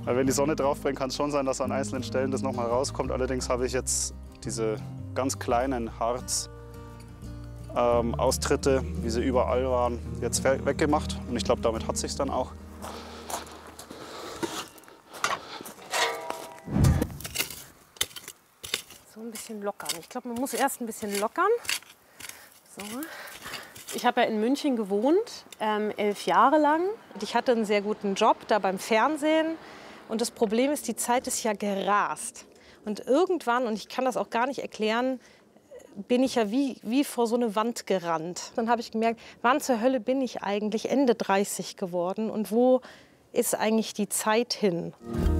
Wenn die Sonne drauf brennt, kann es schon sein, dass an einzelnen Stellen das nochmal rauskommt. Allerdings habe ich jetzt diese ganz kleinen Harzaustritte, wie sie überall waren, jetzt weggemacht. Und ich glaube, damit hat es sich dann auch. So ein bisschen lockern. Ich glaube, man muss erst ein bisschen lockern. So. Ich habe ja in München gewohnt, 11 Jahre lang. Und ich hatte einen sehr guten Job da beim Fernsehen. Und das Problem ist, die Zeit ist ja gerast. Und irgendwann, und ich kann das auch gar nicht erklären, bin ich ja wie vor so eine Wand gerannt. Dann habe ich gemerkt, wann zur Hölle bin ich eigentlich Ende 30 geworden und wo ist eigentlich die Zeit hin?